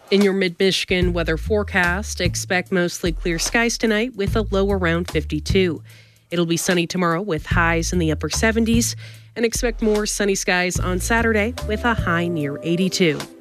In your mid-Michigan weather forecast, expect mostly clear skies tonight with a low around 52. It'll be sunny tomorrow with highs in the upper 70s, and expect more sunny skies on Saturday with a high near 82.